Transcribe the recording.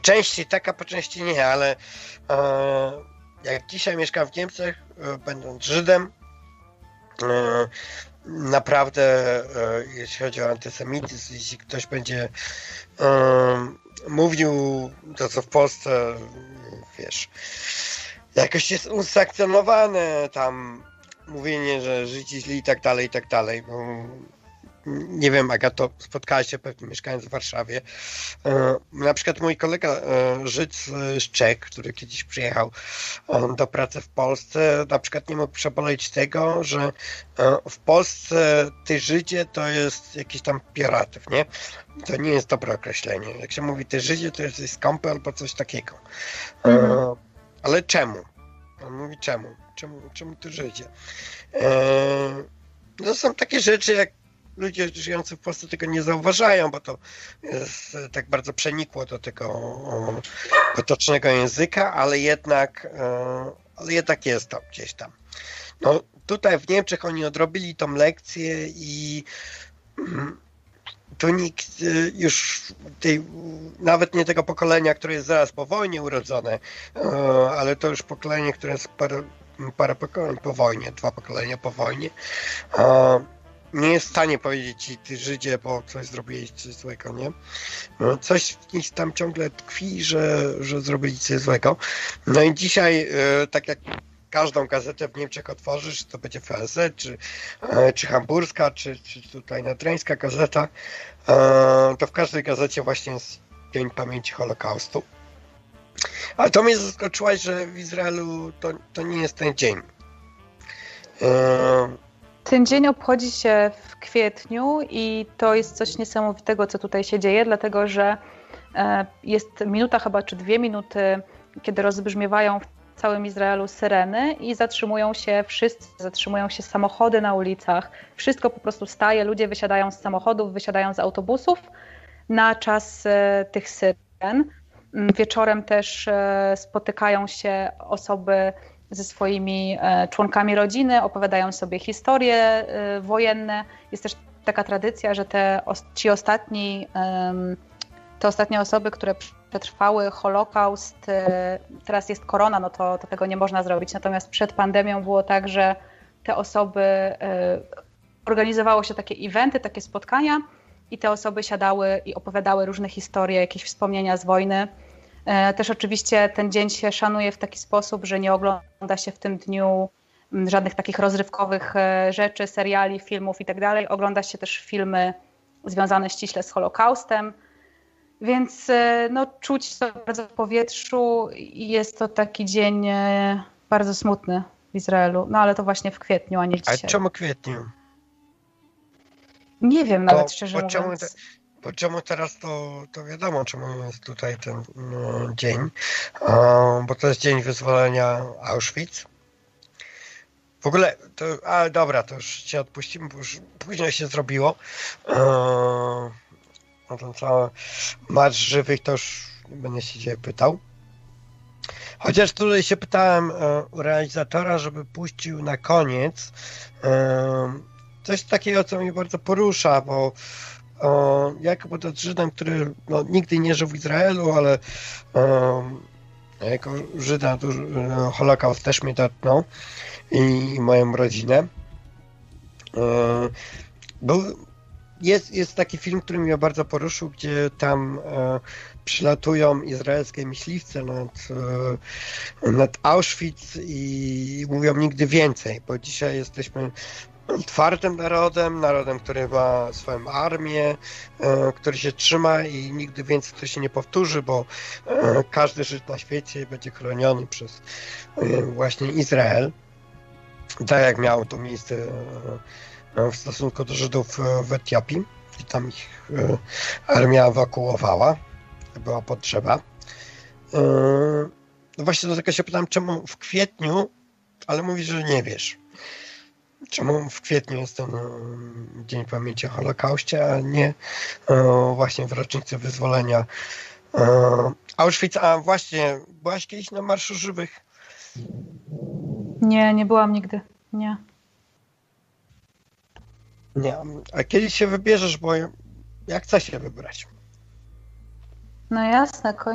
części tak, a po części nie, ale jak dzisiaj mieszkam w Niemczech, będąc Żydem, naprawdę, jeśli chodzi o antysemityzm, jeśli ktoś będzie mówił to, co w Polsce, wiesz, jakoś jest usankcjonowane tam mówienie, że Żydzi źli i tak dalej, bo nie wiem, Agato, spotkałaś się pewnie mieszkając w Warszawie. Na przykład mój kolega Żyd z Czech, który kiedyś przyjechał do pracy w Polsce, na przykład nie mógł przeboleć tego, że w Polsce ty Żydzie to jest jakiś tam pioratyw, nie? To nie jest dobre określenie. Jak się mówi ty Żydzie, to jesteś skąpy albo coś takiego. Ale czemu? On mówi czemu? Czemu ty Żydzie? No są takie rzeczy, jak ludzie żyjący w Polsce tego nie zauważają, bo to jest tak bardzo przenikło do tego potocznego języka, ale jednak jest to gdzieś tam. No, tutaj w Niemczech oni odrobili tą lekcję i tu nikt już nawet nie tego pokolenia, które jest zaraz po wojnie urodzone, ale to już pokolenie, które jest parę pokoleń po wojnie, 2 pokolenia po wojnie, nie jest w stanie powiedzieć ci, ty Żydzie, bo coś zrobiłeś coś złego, nie? Coś w nich tam ciągle tkwi, że zrobili coś złego. No i dzisiaj, tak jak każdą gazetę w Niemczech otworzysz, to będzie FAZ, czy hamburska, czy tutaj nadreńska gazeta, to w każdej gazecie właśnie jest Dzień Pamięci Holokaustu. Ale to mnie zaskoczyłaś, że w Izraelu to nie jest ten dzień. Ten dzień obchodzi się w kwietniu i to jest coś niesamowitego, co tutaj się dzieje, dlatego że jest minuta chyba, czy 2 minuty, kiedy rozbrzmiewają w całym Izraelu syreny i zatrzymują się wszyscy, zatrzymują się samochody na ulicach, wszystko po prostu staje, ludzie wysiadają z samochodów, wysiadają z autobusów na czas tych syren. Wieczorem też spotykają się osoby ze swoimi członkami rodziny, opowiadają sobie historie wojenne. Jest też taka tradycja, że te ostatnie osoby, które przetrwały Holokaust, teraz jest korona, no to tego nie można zrobić. Natomiast przed pandemią było tak, że te osoby, organizowało się takie eventy, takie spotkania i te osoby siadały i opowiadały różne historie, jakieś wspomnienia z wojny. Też oczywiście ten dzień się szanuje w taki sposób, że nie ogląda się w tym dniu żadnych takich rozrywkowych rzeczy, seriali, filmów i tak dalej. Ogląda się też filmy związane ściśle z Holokaustem, więc no, czuć to bardzo w powietrzu i jest to taki dzień bardzo smutny w Izraelu, no ale to właśnie w kwietniu, a nie dzisiaj. A czemu kwietniu? Nie wiem nawet, szczerze mówiąc. Bo czemu teraz to wiadomo, czemu jest tutaj ten dzień, bo to jest dzień wyzwolenia Auschwitz. W ogóle, dobra, to już cię odpuścimy, bo już późno się zrobiło. O ten cały Marsz Żywych to już nie będę się pytał. Chociaż tutaj się pytałem u realizatora, żeby puścił na koniec coś takiego, co mnie bardzo porusza, bo jako Żydem, który nigdy nie żył w Izraelu, ale jako Żyda Holokaust też mnie dotknął i moją rodzinę. Jest taki film, który mnie bardzo poruszył, gdzie tam przylatują izraelskie myśliwce nad Auschwitz i mówią nigdy więcej, bo dzisiaj jesteśmy twardym narodem, który ma swoją armię, który się trzyma i nigdy więcej to się nie powtórzy, bo każdy Żyd na świecie będzie chroniony przez właśnie Izrael. Tak jak miało to miejsce w stosunku do Żydów w Etiopii, i tam ich armia ewakuowała, była potrzeba. No właśnie do tego się pytam, czemu w kwietniu, ale mówisz, że nie wiesz. Czemu w kwietniu jest ten Dzień Pamięci o Holokauście, a nie właśnie w rocznicę wyzwolenia Auschwitz? A właśnie, byłaś kiedyś na Marszu Żywych? Nie byłam nigdy, nie. Nie, a kiedyś się wybierzesz, bo ja chcę się wybrać. No jasne,